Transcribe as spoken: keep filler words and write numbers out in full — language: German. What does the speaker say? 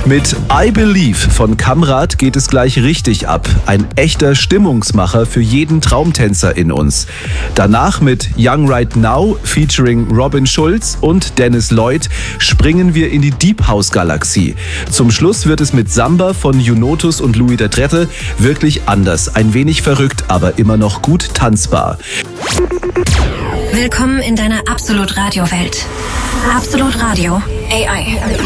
Mit I Believe von Kamrat geht es gleich richtig ab. Ein echter Stimmungsmacher für jeden Traumtänzer in uns. Danach mit Young Right Now featuring Robin Schulz und Dennis Lloyd springen wir in die Deep House Galaxie. Zum Schluss wird es mit Samba von Junotus und Louis der Dritte wirklich anders. Ein wenig verrückt, aber immer noch gut tanzbar. Willkommen in deiner Absolut Radio Welt. Absolut Radio A I.